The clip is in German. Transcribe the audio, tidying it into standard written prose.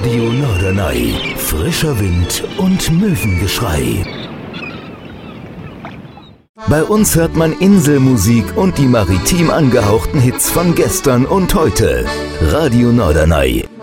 Radio Norderney. Frischer Wind und Möwengeschrei. Bei uns hört man Inselmusik und die maritim angehauchten Hits von gestern und heute. Radio Norderney.